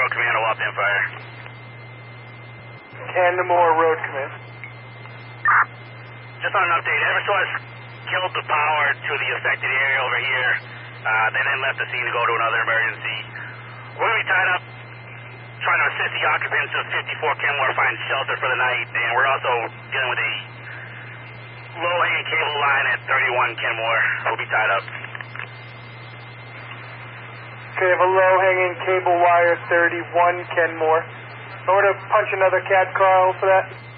Road Command will up in fire. Canmore Road Command. Just on an update, Eversource killed the power to the affected area over here, and then left the scene to go to another emergency. We're going to be tied up trying to assist the occupants of 54 Kenmore find shelter for the night, and we're also dealing with a low-hanging cable line at 31 Kenmore. We'll be tied up. Okay, I have a low-hanging cable wire, 31 Kenmore. I'm going to punch another CAD car for that.